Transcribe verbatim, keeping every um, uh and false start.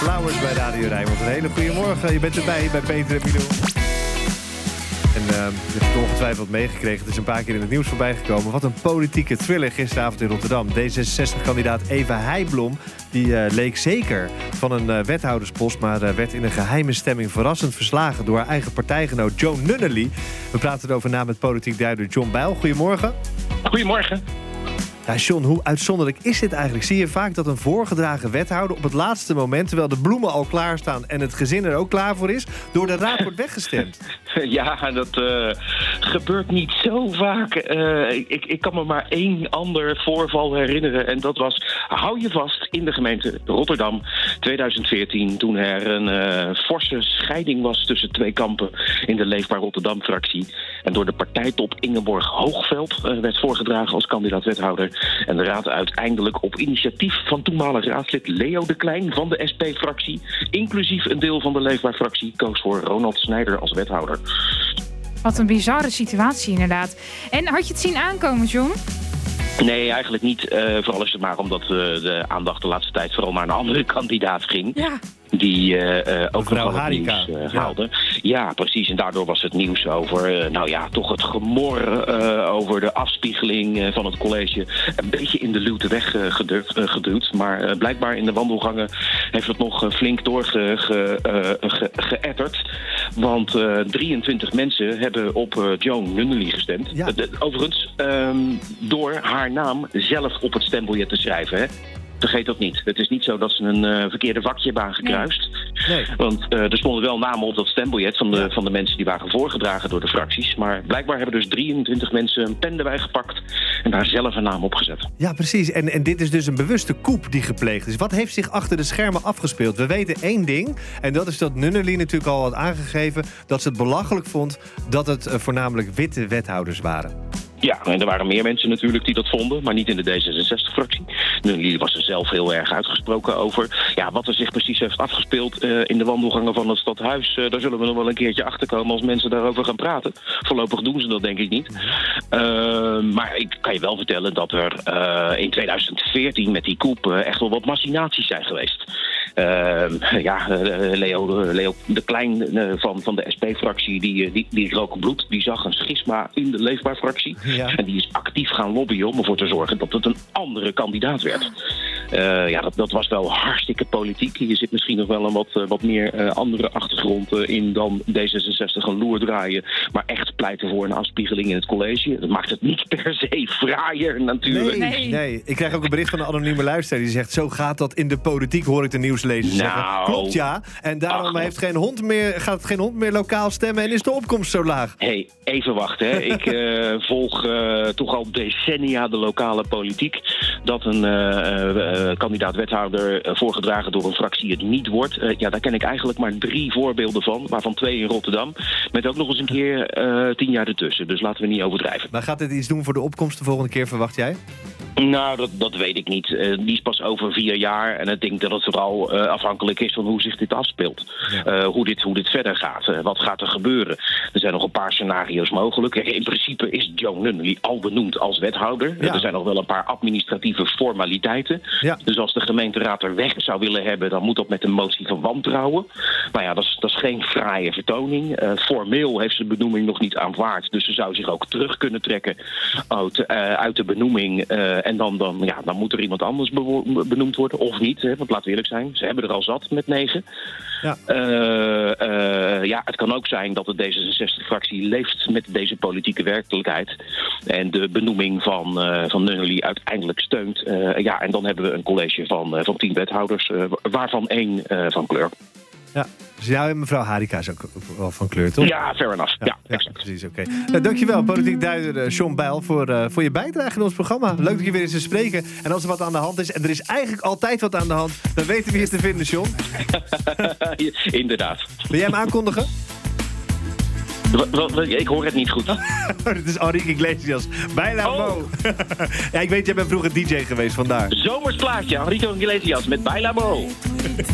Flowers bij Radio Rijnmond. Een hele goede morgen. Je bent erbij bij Peter en Milou. En uh, je hebt het ongetwijfeld meegekregen. Het is een paar keer in het nieuws voorbij gekomen. Wat een politieke thriller gisteravond in Rotterdam. D zesenzestig-kandidaat Eva Heijblom die uh, leek zeker van een uh, wethouderspost, maar uh, werd in een geheime stemming verrassend verslagen door haar eigen partijgenoot Joe Nunnally. We praten erover na met politiek duider John Bijl. Goedemorgen. Goedemorgen. Ja, John, hoe uitzonderlijk is dit eigenlijk? Zie je vaak dat een voorgedragen wethouder op het laatste moment, terwijl de bloemen al klaarstaan en het gezin er ook klaar voor is, door de raad wordt weggestemd? Ja, dat uh, gebeurt niet zo vaak. Uh, ik, ik kan me maar één ander voorval herinneren. En dat was, hou je vast, in de gemeente Rotterdam tweeduizend veertien... toen er een uh, forse scheiding was tussen twee kampen in de Leefbaar Rotterdam-fractie. En door de partijtop Ingeborg Hoogveld uh, werd voorgedragen als kandidaat-wethouder. En de raad uiteindelijk op initiatief van toenmalig raadslid Leo de Klein van de S P-fractie, inclusief een deel van de Leefbaar-fractie, koos voor Ronald Snijder als wethouder. Wat een bizarre situatie inderdaad. En had je het zien aankomen, John? Nee, eigenlijk niet. Uh, vooral is het maar omdat uh, de aandacht de laatste tijd vooral naar een andere kandidaat ging. Ja. Die uh, uh, ook nog wat Harika. nieuws uh, Ja. haalde. Ja, precies. En daardoor was het nieuws over, uh, nou ja, toch het gemor uh, over de afspiegeling uh, van het college een beetje in de luwte weg uh, geduwd, uh, geduwd. Maar uh, blijkbaar in de wandelgangen heeft het nog uh, flink doorgeëtterd. Ge, uh, ge, geëtterd. Want uh, drieëntwintig mensen hebben op uh, Joan Nunnally gestemd. Ja. Uh, de, overigens, um, door haar naam zelf op het stembiljet te schrijven, hè. Vergeet dat niet. Het is niet zo dat ze een uh, verkeerde vakje hebben aangekruist. Nee. Nee. Want uh, er stonden wel namen op dat stembiljet van de, ja. van de mensen die waren voorgedragen door de fracties. Maar blijkbaar hebben dus drieëntwintig mensen een pen erbij gepakt en daar zelf een naam op gezet. Ja, precies. En, en dit is dus een bewuste coup die gepleegd is. Wat heeft zich achter de schermen afgespeeld? We weten één ding. En dat is dat Nunnally natuurlijk al had aangegeven dat ze het belachelijk vond dat het uh, voornamelijk witte wethouders waren. Ja, en er waren meer mensen natuurlijk die dat vonden, maar niet in de D zesenzestig-fractie. Nunnally was er zelf heel erg uitgesproken over. Ja, wat er zich precies heeft afgespeeld uh, in de wandelgangen van het stadhuis, uh, daar zullen we nog wel een keertje achterkomen als mensen daarover gaan praten. Voorlopig doen ze dat denk ik niet. Uh, maar ik kan je wel vertellen dat er uh, in tweeduizend veertien met die coup uh, echt wel wat machinaties zijn geweest. Uh, ja, uh, Leo, uh, Leo de Klein uh, van, van de S P-fractie, die, die, die rook bloed. Die zag een schisma in de Leefbaar-fractie. Ja. En die is actief gaan lobbyen om ervoor te zorgen dat het een andere kandidaat werd. Uh, ja, dat, dat was wel hartstikke politiek. Hier zit misschien nog wel een wat, uh, wat meer uh, andere achtergrond uh, in dan D zesenzestig een loer draaien. Maar echt pleiten voor een afspiegeling in het college. Dat maakt het niet per se fraaier natuurlijk. Nee, nee. nee. Ik krijg ook een bericht van een anonieme luisteraar die zegt, zo gaat dat in de politiek, hoor ik de nieuwslezers nou, zeggen. Klopt, ja. En daarom ach, heeft geen hond meer, gaat geen hond meer lokaal stemmen en is de opkomst zo laag. Hé, hey, even wachten. Hè. Ik uh, volg uh, toch al decennia de lokale politiek. Dat een uh, uh, kandidaat-wethouder uh, voorgedragen door een fractie het niet wordt. Uh, ja, daar ken ik eigenlijk maar drie voorbeelden van. Waarvan twee in Rotterdam. Met ook nog eens een keer uh, tien jaar ertussen. Dus laten we niet overdrijven. Maar gaat dit iets doen voor de opkomst de volgende keer, verwacht jij? Nou, dat, dat weet ik niet. Uh, die is pas over vier jaar. En ik denk dat het vooral uh, afhankelijk is van hoe zich dit afspeelt. Ja. Uh, hoe, dit, hoe dit verder gaat. Uh, wat gaat er gebeuren? Er zijn nog een paar scenario's mogelijk. In principe is Joe Nunnally al benoemd als wethouder. Ja. Er zijn nog wel een paar administratieve formaliteiten. Ja. Dus als de gemeenteraad er weg zou willen hebben, dan moet dat met een motie van wantrouwen. Nou ja, dat is, dat is geen fraaie vertoning. Uh, formeel heeft ze de benoeming nog niet aanvaard. Dus ze zou zich ook terug kunnen trekken uit, uh, uit de benoeming. Uh, En dan, dan, ja, dan moet er iemand anders bewo- benoemd worden, of niet. Hè? Want laten we eerlijk zijn, ze hebben er al zat met negen. Ja. Uh, uh, ja, het kan ook zijn dat de D zesenzestig-fractie leeft met deze politieke werkelijkheid. En de benoeming van, uh, van Nunnally uiteindelijk steunt. Uh, ja, en dan hebben we een college van, uh, van tien wethouders, uh, waarvan één uh, van kleur. Ja, dus jou en mevrouw Harika is ook wel van kleur, toch? Ja, fair enough. Ja, ja, ja precies, oké. Okay. Nou, dankjewel, politiek duider uh, John Bijl, voor, uh, voor je bijdrage in ons programma. Leuk dat je weer eens te spreken. En als er wat aan de hand is, en er is eigenlijk altijd wat aan de hand, dan weten we je te vinden, John. Inderdaad. Wil jij hem aankondigen? Wat, wat, ik hoor het niet goed. Dit is Enrique Iglesias. Baila oh. Mo. Ja, ik weet, jij bent vroeger D J geweest, vandaar. Zomers plaatje, Enrique Iglesias met Baila Mo.